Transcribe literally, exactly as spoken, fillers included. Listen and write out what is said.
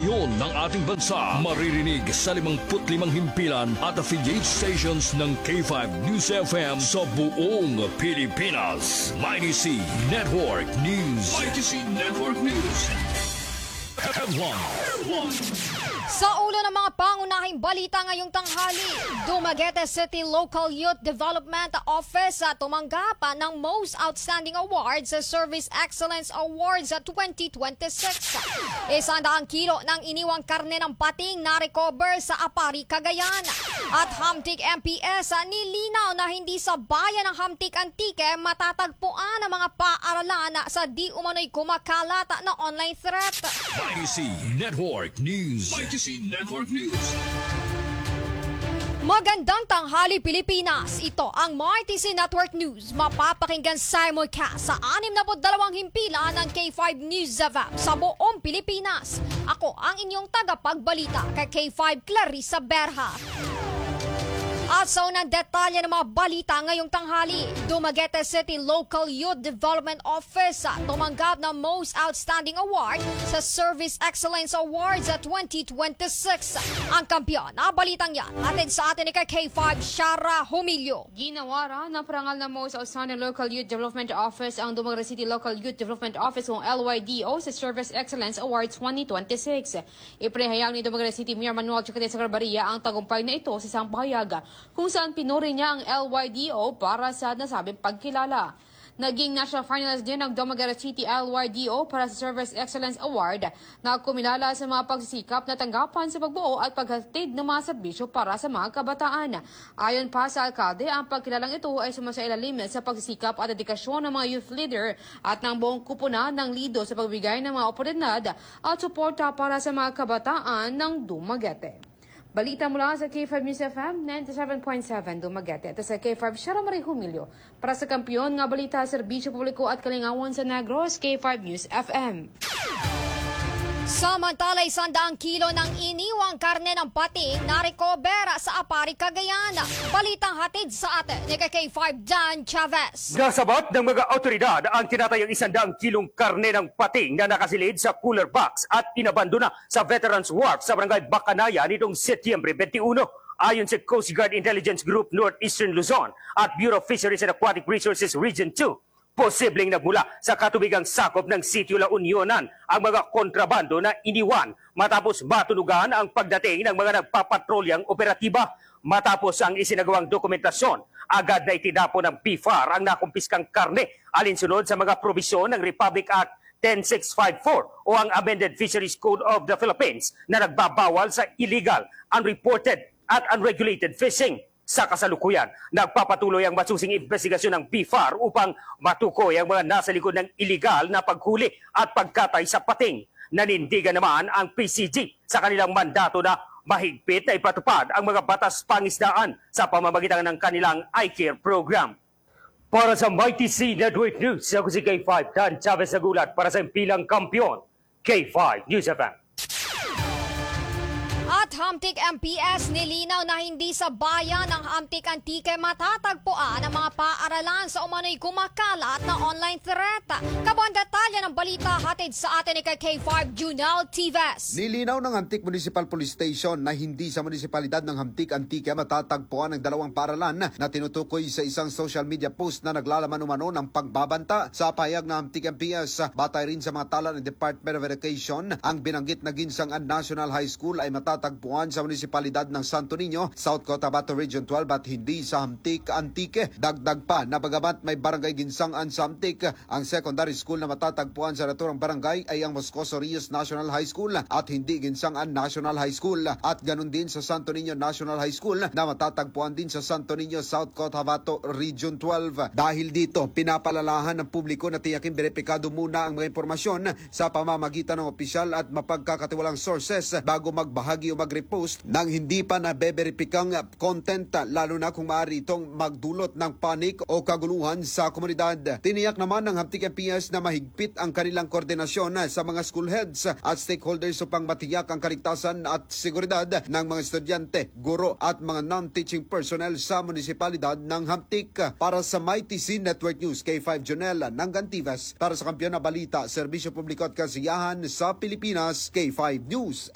opinyon ng ating bansa. Maririnig sa limangput limang himpilan at affiliate stations ng K five News F M sa buong Pilipinas. Mighty C Network News. Mighty C Network News. Headline. Sa ulo ng mga pangunahing balita ngayong tanghali, Dumaguete City Local Youth Development Office at tumanggap ng Most Outstanding Award sa Service Excellence Awards twenty twenty-six. Isang daang kilo ng iniwang karne ng pating na recover sa Apari, Cagayan. At Hamtic M P S nilinaw na hindi sa bayan ng Hamtic Antique matatagpuan ang mga paaralan sa di umano'y kumakalat na online threat. Mighty C Network News. Mighty C Network News. Magandang tanghali Pilipinas. Ito ang Mighty C Network News. Mapapakinggan simulcast sa anim na dalawang himpilan ng K five News F M sa buong Pilipinas. Ako ang inyong tagapagbalita kay K five Clarissa Berha. At sa unang detalye ng mga balita ngayong tanghali, Dumaguete City Local Youth Development Office tumanggap ng Most Outstanding Award sa Service Excellence Awards twenty twenty-six. Ang kampiyon na balitang yan atin sa atin ni K five Shara Humilio. Ginawara ng parangal ng Most Outstanding Local Youth Development Office ang Dumaguete City Local Youth Development Office o L Y D O sa Service Excellence Awards twenty twenty-six. Ipinahayag ni Dumaguete City Mayor Manuel Chicote Sagrabaria ang tagumpay na ito sa isang pahayag kung saan pinuri niya ang L Y D O para sa nasabing pagkilala. Naging national finalist din ang Dumaguete City L Y D O para sa Service Excellence Award na kumilala sa mga pagsisikap na tanggapan sa pagbuo at paghatid ng mga serbisyo para sa mga kabataan. Ayon pa sa alkalde, ang pagkilalang ito ay sumasailalim sa pagsisikap at dedikasyon ng mga youth leader at ng buong kupunan ng Lido sa pagbigay ng mga oportunidad at suporta para sa mga kabataan ng Dumaguete. Balita mula sa K five News F M ninety-seven point seven Dumaguete at sa K five Shara Marie Humilio para sa kampiyon nga balita, serbisyo publiko at kalingawan sa Negros, K five News F M. Samantala, isang daang kilo ng iniwang karne ng pating na recover sa Apari, Cagayan. Balitang hatid sa atin ni K five Dan Chavez. Nasabat ng mga otoridad ang tinatayang isang daang kilong karne ng pating na nakasilid sa cooler box at inabandona sa Veterans Wharf sa Barangay Bacanaya nitong Setyembre twenty-one. Ayon sa Coast Guard Intelligence Group Northeastern Luzon at Bureau of Fisheries and Aquatic Resources Region two, posibleng nagmula sa katubigang sakop ng Sitio La Unionan ang mga kontrabando na iniwan matapos matunugan ang pagdating ng mga nagpapatrolyang operatiba. Matapos ang isinagawang dokumentasyon, agad na itinapo ng P F A R ang nakumpiskang karne alinsunod sa mga probisyon ng Republic Act ten six five four o ang Amended Fisheries Code of the Philippines na nagbabawal sa illegal, unreported at unregulated fishing. Sa kasalukuyan, nagpapatuloy ang masusing investigasyon ng P F A R upang matukoy ang mga nasa likod ng iligal na paghuli at pagkatay sa pating. Nanindigan naman ang P C G sa kanilang mandato na mahigpit na ipatupad ang mga batas pangisdaan sa pamamagitan ng kanilang I-Care program. Para sa Mighty C Network News, ako si K five Dan Chavez Agulat para sa Impilang Kampiyon, K five News F M. At Hamtic M P S nilinaw na hindi sa bayan ng Hamtic Antique matatagpuan ang mga paaralan sa umano'y kumakalat na online threat. Kabuang detalye ng balita hatid sa atin ni K five Junel Tives. Nilinaw ng Hamtic Municipal Police Station na hindi sa munisipalidad ng Hamtic Antique matatagpuan ang dalawang paaralan na tinutukoy sa isang social media post na naglalaman umano ng pagbabanta. Sa pahayag ng Hamtic M P S, batay rin sa mga tala ng Department of Education, ang binanggit na Ginsangan National High School ay matatagpuan tagpuan sa munisipalidad ng Santo Niño, South Cotabato Region twelve at hindi sa Hamtic Antique. Dagdag pa na bagamat may barangay Ginsangan sa Hamtic, ang secondary school na matatagpuan sa naturang barangay ay ang Moscoso Rios National High School at hindi Ginsangan National High School, at ganun din sa Santo Niño National High School na matatagpuan din sa Santo Niño, South Cotabato Region twelve. Dahil dito, pinapalalahan ng publiko na tiyaking beripikado muna ang mga impormasyon sa pamamagitan ng opisyal at mapagkakatiwalang sources bago magbahagi o mag-repost ng hindi pa nabeberipikang content, lalo na kung maaari itong magdulot ng panik o kaguluhan sa komunidad. Tiniyak naman ng Hamtic M P S na mahigpit ang kanilang koordinasyon sa mga school heads at stakeholders upang matiyak ang kaligtasan at seguridad ng mga estudyante, guro at mga non-teaching personnel sa munisipalidad ng Hamtic. Para sa Mighty C Network News, K five Jonel Nangantivas para sa Kampiyon na Balita, Serbisyo Publiko at Kasiyahan sa Pilipinas, K five News